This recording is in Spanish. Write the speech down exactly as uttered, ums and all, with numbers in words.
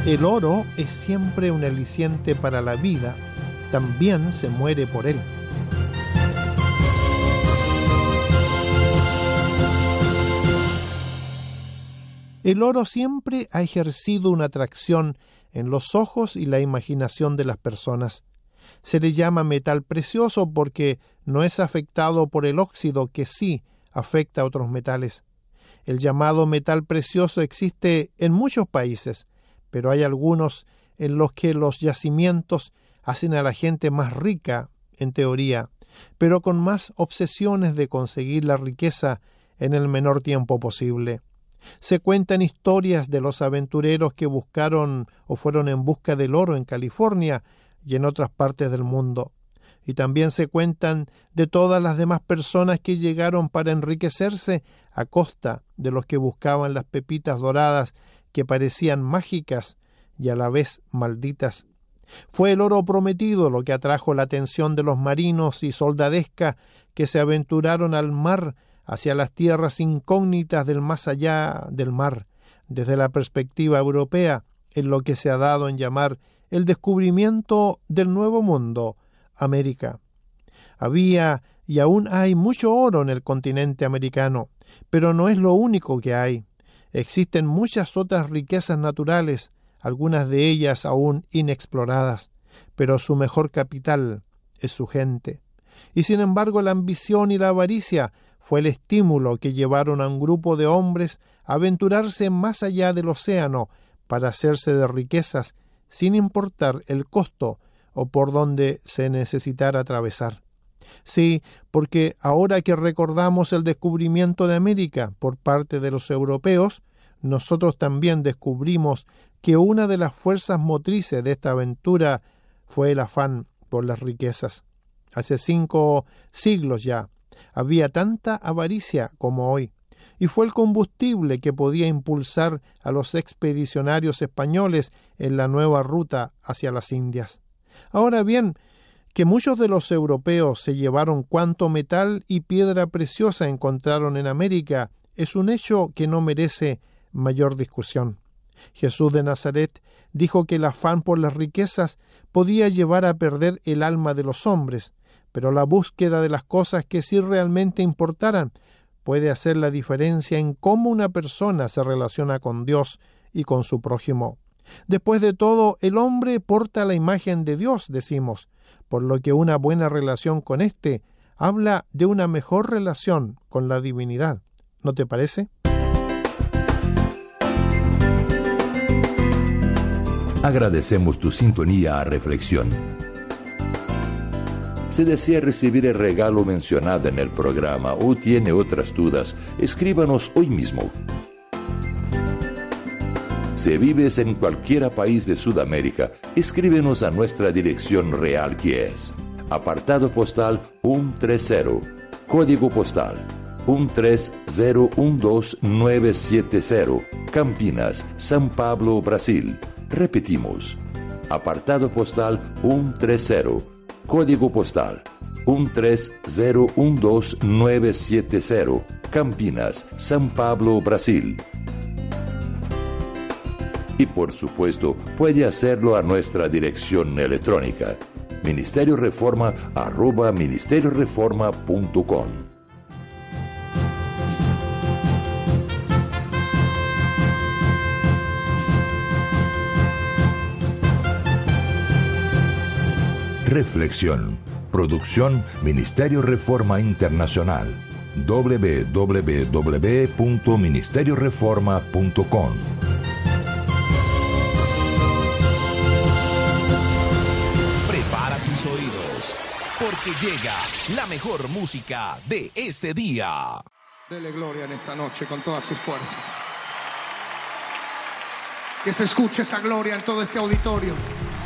El oro es siempre un aliciente para la vida, también se muere por él. El oro siempre ha ejercido una atracción en los ojos y la imaginación de las personas. Se le llama metal precioso porque no es afectado por el óxido que sí afecta a otros metales. El llamado metal precioso existe en muchos países, pero hay algunos en los que los yacimientos hacen a la gente más rica, en teoría, pero con más obsesiones de conseguir la riqueza en el menor tiempo posible. Se cuentan historias de los aventureros que buscaron o fueron en busca del oro en California y en otras partes del mundo. Y también se cuentan de todas las demás personas que llegaron para enriquecerse a costa de los que buscaban las pepitas doradas que parecían mágicas y a la vez malditas. Fue el oro prometido lo que atrajo la atención de los marinos y soldadesca que se aventuraron al mar hacia las tierras incógnitas del más allá del mar, desde la perspectiva europea, en lo que se ha dado en llamar el descubrimiento del Nuevo Mundo, América. Había y aún hay mucho oro en el continente americano, pero no es lo único que hay. Existen muchas otras riquezas naturales, algunas de ellas aún inexploradas, pero su mejor capital es su gente. Y sin embargo la ambición y la avaricia fue el estímulo que llevaron a un grupo de hombres a aventurarse más allá del océano para hacerse de riquezas sin importar el costo o por donde se necesitara atravesar. Sí, porque ahora que recordamos el descubrimiento de América por parte de los europeos, nosotros también descubrimos que una de las fuerzas motrices de esta aventura fue el afán por las riquezas. Hace cinco siglos ya había tanta avaricia como hoy, y fue el combustible que podía impulsar a los expedicionarios españoles en la nueva ruta hacia las Indias. Ahora bien, que muchos de los europeos se llevaron cuanto metal y piedra preciosa encontraron en América es un hecho que no merece mayor discusión. Jesús de Nazaret dijo que el afán por las riquezas podía llevar a perder el alma de los hombres, pero la búsqueda de las cosas que sí realmente importaran puede hacer la diferencia en cómo una persona se relaciona con Dios y con su prójimo. Después de todo, el hombre porta la imagen de Dios, decimos, por lo que una buena relación con éste habla de una mejor relación con la divinidad. ¿No te parece? Agradecemos tu sintonía a Reflexión. Si desea recibir el regalo mencionado en el programa o tiene otras dudas, escríbanos hoy mismo. Si vives en cualquier país de Sudamérica, escríbenos a nuestra dirección real que es apartado postal ciento treinta, código postal uno tres cero uno dos nueve siete cero, Campinas, São Paulo, Brasil. Repetimos, apartado postal ciento treinta, código postal uno tres cero uno dos nueve siete cero, Campinas, São Paulo, Brasil. Y por supuesto, puede hacerlo a nuestra dirección electrónica, ministerio reforma arroba ministerio reforma punto com. Reflexión. Producción Ministerio Reforma Internacional. doble u doble u doble u punto ministerio reforma punto com. Prepara tus oídos, porque llega la mejor música de este día. Dele gloria en esta noche con todas sus fuerzas. Que se escuche esa gloria en todo este auditorio.